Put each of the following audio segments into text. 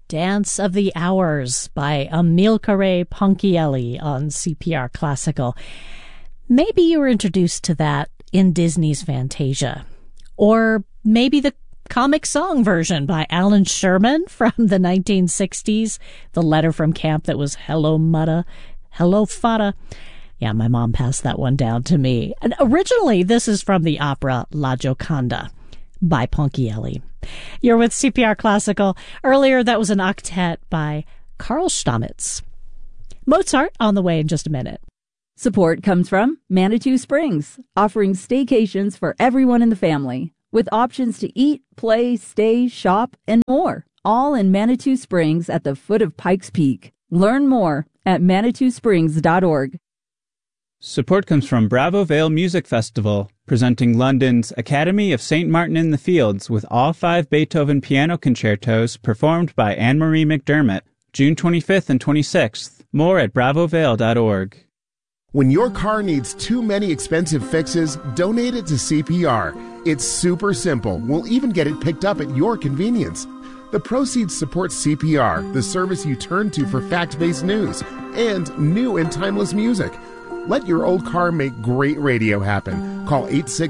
Dance of the Hours by Amilcare Ponchielli on CPR Classical. Maybe you were introduced to that in Disney's Fantasia. Or maybe the comic song version by Alan Sherman from the 1960s. The letter from camp that was "Hello, Mutta. Hello, Fata." Yeah, my mom passed that one down to me. And originally, this is from the opera La Gioconda by Ponchielli. You're with CPR Classical. Earlier, that was an octet by Karl Stamitz. Mozart on the way in just a minute. Support comes from Manitou Springs, offering staycations for everyone in the family, with options to eat, play, stay, shop, and more, all in Manitou Springs at the foot of Pikes Peak. Learn more at ManitouSprings.org. Support comes from Bravo Vale Music Festival, presenting London's Academy of St. Martin in the Fields with all 5 Beethoven piano concertos performed by Anne-Marie McDermott, June 25th and 26th. More at bravovale.org. When your car needs too many expensive fixes, donate it to CPR. It's super simple. We'll even get it picked up at your convenience. The proceeds support CPR, the service you turn to for fact-based news and new and timeless music. Let your old car make great radio happen. Call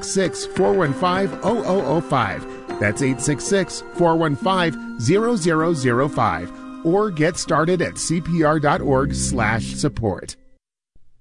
866-415-0005. That's 866-415-0005. Or get started at cpr.org/support.